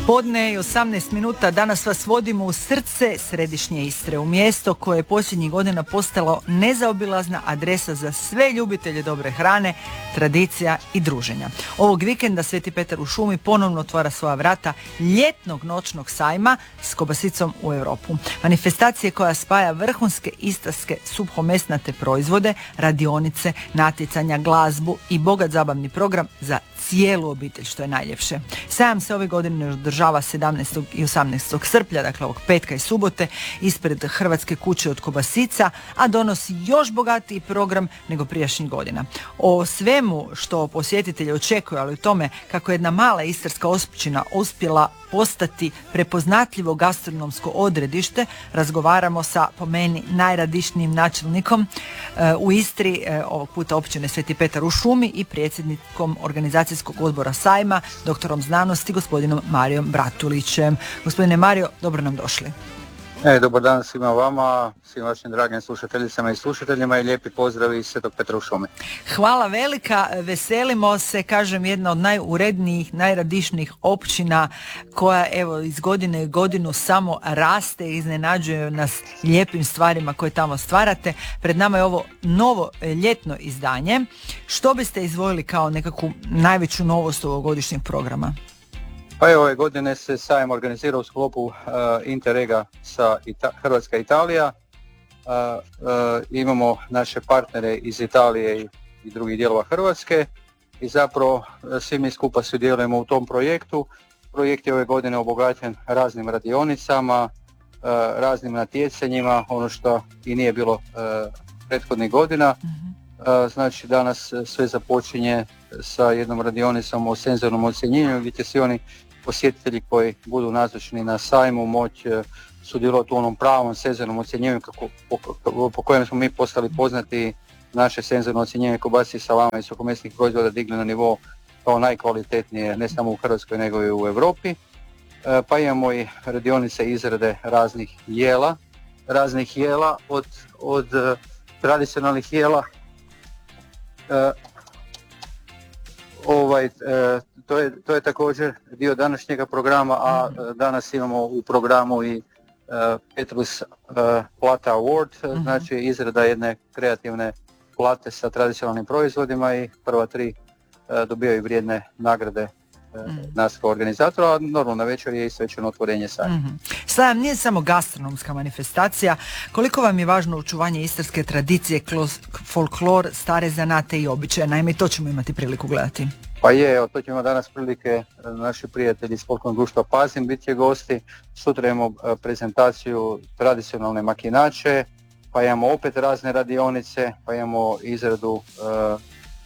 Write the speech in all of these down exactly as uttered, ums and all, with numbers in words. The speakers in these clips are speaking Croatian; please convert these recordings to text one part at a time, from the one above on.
Podne i osamnaest minuta, danas vas vodimo u srce središnje Istre, u mjesto koje je posljednjih godina postalo nezaobilazna adresa za sve ljubitelje dobre hrane, tradicija i druženja. Ovog vikenda Sveti Petar u šumi ponovno otvara svoja vrata ljetnog noćnog sajma s kobasicom u Europu. Manifestacije koja spaja vrhunske istarske suhomesnate proizvode, radionice, natjecanja, glazbu i bogat zabavni program za cijelu obitelj, što je najljepše. Sajam se ove godine održava sedamnaestog i osamnaestog srpnja, dakle ovog petka i subote, ispred Hrvatske kuće od kobasica, a donosi još bogatiji program nego prijašnjih godina. O svemu što posjetitelje očekuje, ali u tome kako jedna mala istarska općina uspjela postati prepoznatljivo gastronomsko odredište, razgovaramo sa, po meni, najradišnijim načelnikom e, u Istri, e, ovog puta općine Sveti Petar u šumi, i predsjednikom organizacijskog odbora sajma, doktorom znanosti, gospodinom Marijom Bratulićem. Gospodine Mario, dobro nam došli. E, dobar dan svima vama, svim vašim dragim slušateljicama i slušateljima i lijepi pozdrav iz Svetog Petra u šumi. Hvala velika, veselimo se, kažem, jedna od najurednijih, najradišnijih općina koja evo iz godine u godinu samo raste i iznenađuje nas lijepim stvarima koje tamo stvarate. Pred nama je ovo novo ljetno izdanje. Što biste izdvojili kao nekakvu najveću novost ovogodišnjeg programa? Pa evo, ove godine se sajam organizira u sklopu uh, Interrega sa Ita- Hrvatska i Italija. Uh, uh, imamo naše partnere iz Italije i, i drugih dijelova Hrvatske i zapravo uh, svi mi skupa sudjelujemo u tom projektu. Projekt je ove godine obogaćen raznim radionicama, uh, raznim natjecanjima, ono što i nije bilo uh, prethodnih godina. Uh, znači danas sve započinje sa jednom radionicom o senzornom ocjenjivanju gdje će svi oni posjetitelji koji budu nazočni na sajmu moći sudjelovati u onom pravom senzornom ocjenjivanju kako, po, po kojem smo mi postali poznati, naše senzorno ocjenjivanje kobasice, salama i suhomesnih proizvoda digli na nivo kao najkvalitetnije ne samo u Hrvatskoj nego i u Europi. Uh, pa imamo i radionice izrade raznih jela, raznih jela od, od uh, tradicionalnih jela. Uh, ovaj, uh, to, je, to je također dio današnjega programa, a uh, danas imamo u programu i uh, Petrus uh, Plata Award, uh-huh. Znači izrada jedne kreativne plate sa tradicionalnim proizvodima i prva tri uh, dobijaju vrijedne nagrade Mm. nas kao organizatora, a normalno na večer je i svečano otvorenje sajma. Mm-hmm. Sajam nije samo gastronomska manifestacija. Koliko vam je važno očuvanje istarske tradicije, klos, folklor, stare zanate i običaje? Naime, to ćemo imati priliku gledati. Pa je, evo, to ćemo danas prilike, naši prijatelji iz folklornog društva Pazin bit će gosti. Sutra imamo prezentaciju tradicionalne makinače, pa imamo opet razne radionice, pa imamo izradu uh,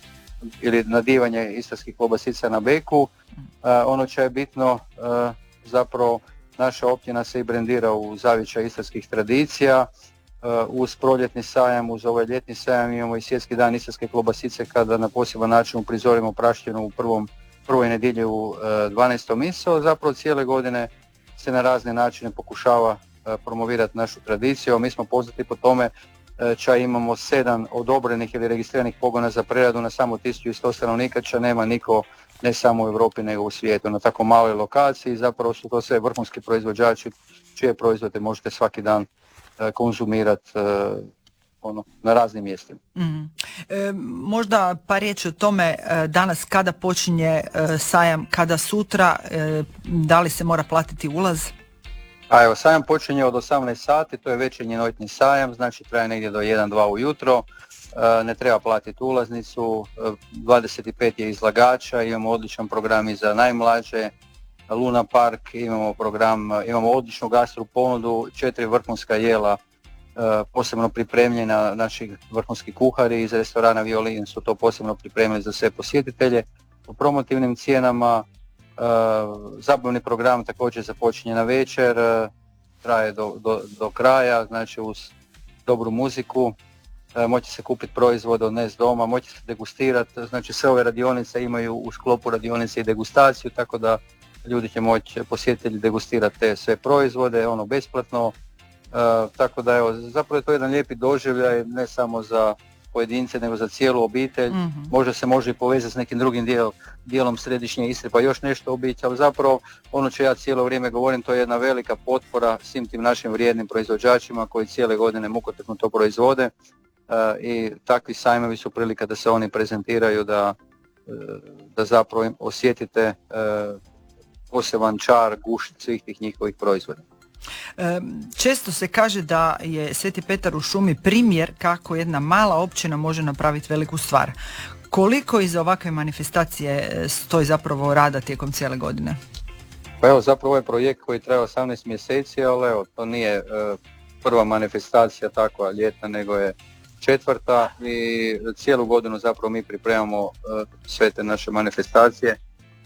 ili nadivanje istarskih kobasica na beku. Uh, ono što je bitno, uh, zapravo naša općina se i brendira u zavičaj istarskih tradicija. Uh, uz proljetni sajam, uz ovaj ljetni sajam imamo i svjetski dan istarske kobasice kada na poseban način uprizorimo praštinu u prvom, prvoj nedjelji u uh, dvanaestom mjesecu. Zapravo cijele godine se na razne načine pokušava uh, promovirati našu tradiciju. Mi smo poznati po tome ča imamo sedam odobrenih ili registriranih pogona za preradu na samo tisuću sto stanovnika, ča nema niko ne samo u Europi nego u svijetu na tako maloj lokaciji. Zapravo su to sve vrhunski proizvođači čije proizvode možete svaki dan uh, konzumirati uh, ono, na raznim mjestima. Mm. E, možda par riječi o tome danas kada počinje uh, sajam, kada sutra, uh, da li se mora platiti ulaz? A evo, sajam počinje od osamnaest sati, to je večernji noćni sajam, znači traje negdje do jedan dva ujutro, e, ne treba platiti ulaznicu, e, dvadeset pet je izlagača, imamo odličan program i za najmlađe, Luna Park, imamo program, imamo odličnu gastro ponudu, četiri vrhunska jela, e, posebno pripremljena, naši vrhunski kuhari iz restorana Violin su to posebno pripremili za sve posjetitelje, po promotivnim cijenama. Uh, zabavni program također započinje na večer, uh, traje do, do, do kraja, znači uz dobru muziku, uh, moći se kupiti proizvode odnesti doma, moći se degustirati, znači sve ove radionice imaju u sklopu radionice i degustaciju, tako da ljudi će moći, posjetitelji, degustirati te sve proizvode, ono besplatno, uh, tako da evo, zapravo je to jedan lijepi doživljaj ne samo za pojedince, nego za cijelu obitelj. Mm-hmm. Možda se može i povezati s nekim drugim dijel, dijelom središnje Istre, pa još nešto obići, ali zapravo ono što ja cijelo vrijeme govorim, to je jedna velika potpora svim tim našim vrijednim proizvođačima koji cijele godine mukotrpno to proizvode uh, i takvi sajmovi su prilika da se oni prezentiraju, da, uh, da zapravo im osjetite uh, poseban čar, gušt svih tih njihovih proizvoda. Često se kaže da je Sveti Petar u šumi primjer kako jedna mala općina može napraviti veliku stvar. Koliko iza ovakve manifestacije stoji zapravo rada tijekom cijele godine? Pa evo, zapravo ovaj projekt koji traje osamnaest mjeseci, ali evo, to nije e, prva manifestacija takva ljetna, nego je četvrta i cijelu godinu zapravo mi pripremamo e, sve te naše manifestacije.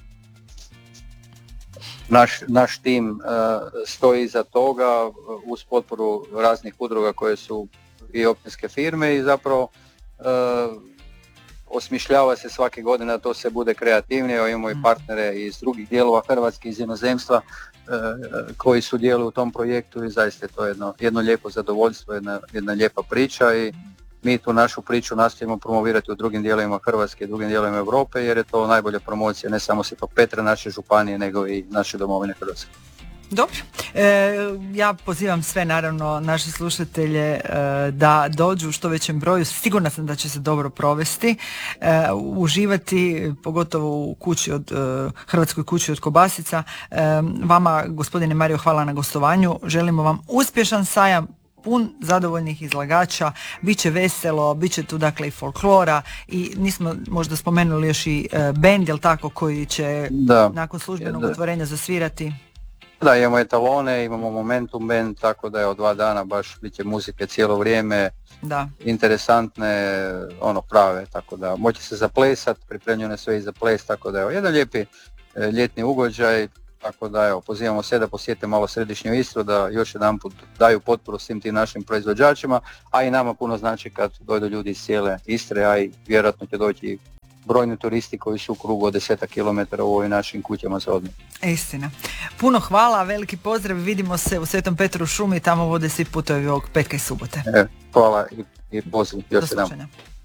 Naš, naš tim uh, stoji iza toga uh, uz potporu raznih udruga koje su i općinske firme i zapravo uh, osmišljava se svake godine da to se bude kreativnije. Imamo i partnere iz drugih dijelova Hrvatske, iz inozemstva uh, koji su djeluju u tom projektu i zaista je to jedno, jedno lijepo zadovoljstvo, jedna, jedna lijepa priča i mi tu našu priču nastojimo promovirati u drugim dijelovima Hrvatske i drugim dijelovima Europe jer je to najbolja promocija ne samo Svetog Petra, naše županije, nego i naše domovine Hrvatske. Dobro, e, ja pozivam sve naravno naše slušatelje e, da dođu u što većem broju, sigurna sam da će se dobro provesti, e, uživati pogotovo u kući od, e, Hrvatskoj kući od kobasica. E, vama gospodine Mario hvala na gostovanju, želimo vam uspješan sajam, pun zadovoljnih izlagača, bit će veselo, bit će tu dakle i folklora i nismo možda spomenuli još i e, bend, jel tako, koji će da, nakon službenog da. otvorenja zasvirati. Da, imamo etalone, imamo Momentum band, tako da je od dva dana baš bit će muzike cijelo vrijeme, da. interesantne, ono prave, tako da moći se zaplesat, pripremljeno sve i za ples, tako da je jedan lijepi e, ljetni ugođaj. Tako da evo, pozivamo sve da posjete malo središnju Istru, da još jedan put daju potporu svim tim našim proizvođačima, a i nama puno znači kad dojdu ljudi iz cijele Istre, a i vjerojatno će doći brojni turisti koji su u krugu od desetak kilometara u ovim našim kućama za odmor. Istina. Puno hvala, veliki pozdrav, vidimo se u Svetom Petru u šumi, tamo vode svi putovi ovog petka i subote. E, hvala i, i poziv još jedan.